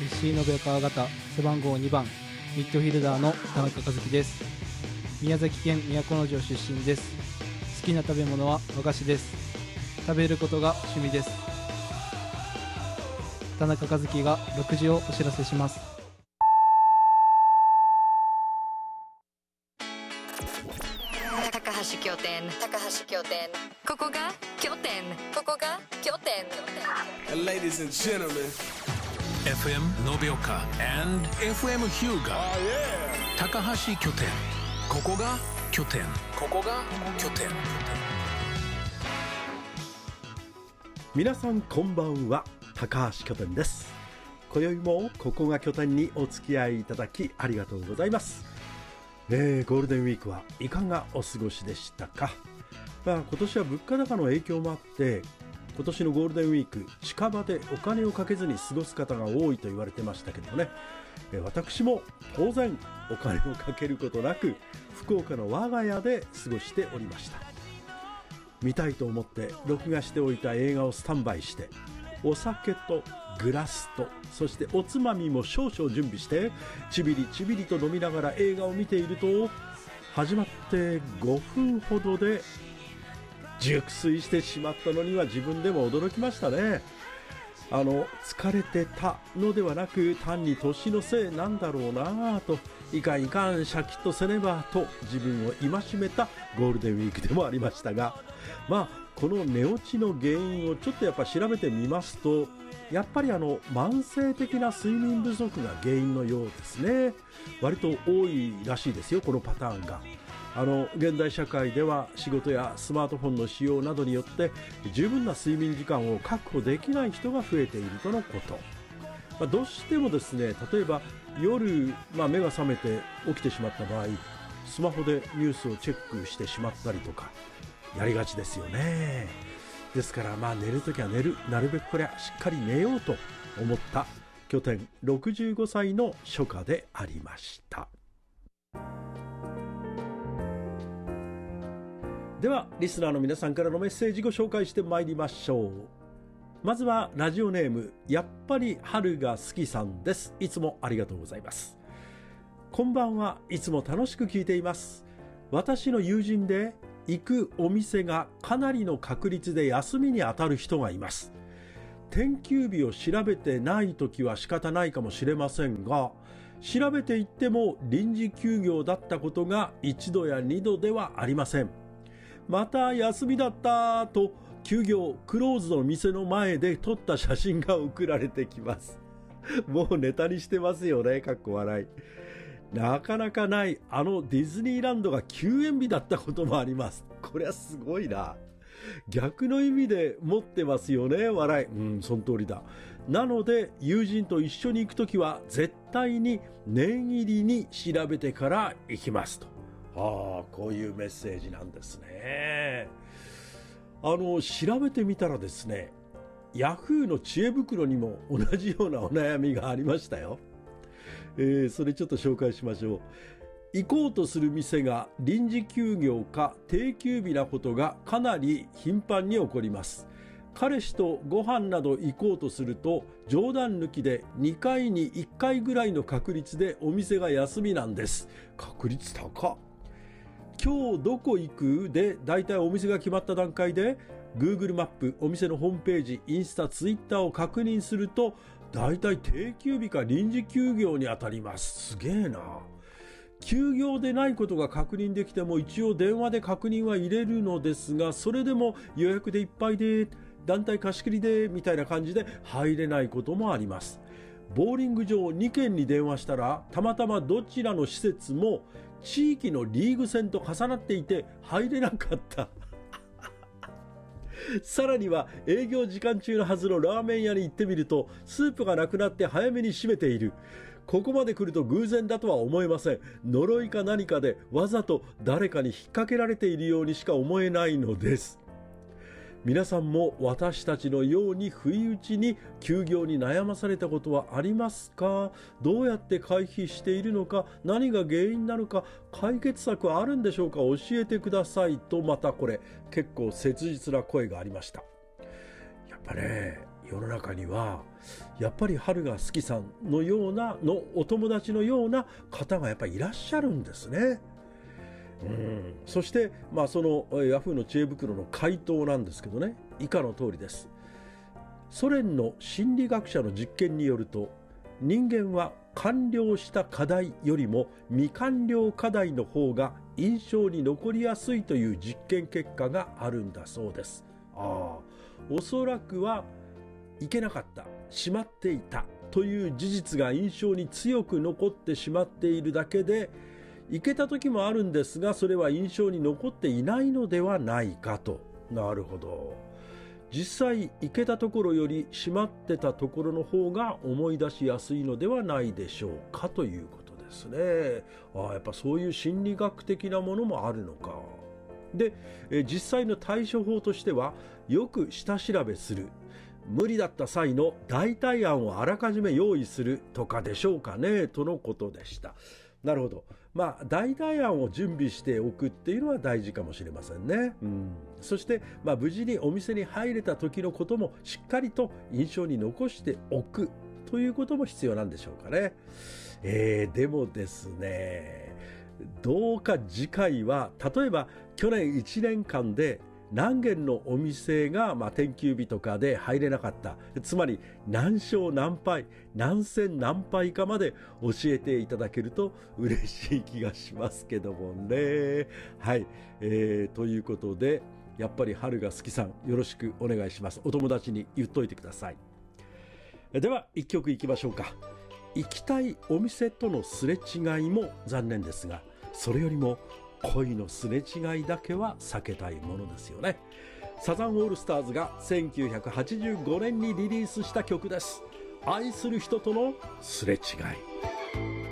FC 延川型背番号2番ミッドフィルダーの田中和樹です。宮崎県都城出身です。好きな食べ物は和菓子です。食べることが趣味です。田中和樹が6時をお知らせします。 高橋拠点ここが拠点 Ladies and gentlemen, FM 延岡 and FM 日向、高橋拠点、ここが拠点。 皆さんこんばんは、高橋拠点です。今宵もここが拠点にお付き合いいただきありがとうございます。ゴールデンウィークはいかがお過ごしでしたか。今年は物価高の影響もあって今年のゴールデンウィーク近場でお金をかけずに過ごす方が多いと言われてましたけどね、私も当然お金をかけることなく福岡の我が家で過ごしておりました。見たいと思って録画しておいた映画をスタンバイしてお酒とグラスとそしておつまみも少々準備してちびりちびりと飲みながら映画を見ていると始まって5分ほどで熟睡してしまったのには自分でも驚きましたね。疲れてたのではなく単に年のせいなんだろうなと、いかんシャキッとせねばと自分を戒めたゴールデンウィークでもありましたが、この寝落ちの原因をちょっとやっぱ調べてみますと、やっぱり慢性的な睡眠不足が原因のようですね。割と多いらしいですよ、このパターンが。現代社会では仕事やスマートフォンの使用などによって十分な睡眠時間を確保できない人が増えているとのこと。どうしてもですね、例えば夜、目が覚めて起きてしまった場合、スマホでニュースをチェックしてしまったりとかやりがちですよね。ですから寝るときは寝る、なるべくこれはしっかり寝ようと思った拠点65歳の初夏でありました。ではリスナーの皆さんからのメッセージご紹介してまいりましょう。まずはラジオネームやっぱり春が好きさんです。いつもありがとうございます。こんばんは。いつも楽しく聞いています。私の友人で行くお店がかなりの確率で休みに当たる人がいます。定休日を調べてないときは仕方ないかもしれませんが、調べていっても臨時休業だったことが1度や2度ではありません。また休みだったと休業クローズの店の前で撮った写真が送られてきます。もうネタにしてますよね、かっこ笑い。なかなかないディズニーランドが休園日だったこともあります。これはすごいな。逆の意味で持ってますよね、笑い。その通りだ。なので友人と一緒に行くときは絶対に念入りに調べてから行きますと。こういうメッセージなんですね。調べてみたらですね、ヤフーの知恵袋にも同じようなお悩みがありましたよ。それちょっと紹介しましょう。行こうとする店が臨時休業か定休日なことがかなり頻繁に起こります。彼氏とご飯など行こうとすると冗談抜きで2回に1回ぐらいの確率でお店が休みなんです。確率高っ。今日どこ行くでだいたいお店が決まった段階で Google マップ、お店のホームページ、インスタ、ツイッターを確認するとだいたい定休日か臨時休業に当たります。すげえな。休業でないことが確認できても一応電話で確認は入れるのですが、それでも予約でいっぱいで団体貸し切りでみたいな感じで入れないこともあります。ボーリング場2軒に電話したらたまたまどちらの施設も地域のリーグ戦と重なっていて入れなかったさらには営業時間中のはずのラーメン屋に行ってみるとスープがなくなって早めに閉めている。ここまで来ると偶然だとは思えません。呪いか何かでわざと誰かに引っ掛けられているようにしか思えないのです。皆さんも私たちのように不意打ちに休業に悩まされたことはありますか？どうやって回避しているのか、何が原因なのか、解決策はあるんでしょうか？教えてくださいと、またこれ結構切実な声がありました。やっぱね、 世の中にはやっぱり春が好きさんのようなのお友達のような方がやっぱりいらっしゃるんですね。そして、そのヤフーの知恵袋の回答なんですけどね、以下の通りです。ソ連の心理学者の実験によると、人間は完了した課題よりも未完了課題の方が印象に残りやすいという実験結果があるんだそうです。おそらくはいけなかった、しまっていたという事実が印象に強く残ってしまっているだけで、いけた時もあるんですが、それは印象に残っていないのではないかと。なるほど。実際いけたところより閉まってたところの方が思い出しやすいのではないでしょうかということですね。やっぱそういう心理学的なものもあるのか。で、実際の対処法としては、よく下調べする、無理だった際の代替案をあらかじめ用意するとかでしょうかね、とのことでした。なるほど。代替案を準備しておくっていうのは大事かもしれませんね。そして、無事にお店に入れた時のこともしっかりと印象に残しておくということも必要なんでしょうかね。でもですね、どうか次回は、例えば去年1年間で何軒のお店が定休日とかで入れなかった、つまり何勝何敗何戦何敗かまで教えていただけると嬉しい気がしますけどもね。はい、ということで、やっぱり春が好きさん、よろしくお願いします。お友達に言っといてください。では一曲いきましょうか。行きたいお店とのすれ違いも残念ですが、それよりも恋のすれ違いだけは避けたいものですよね。サザンオールスターズが1985年にリリースした曲です。愛する人とのすれ違い。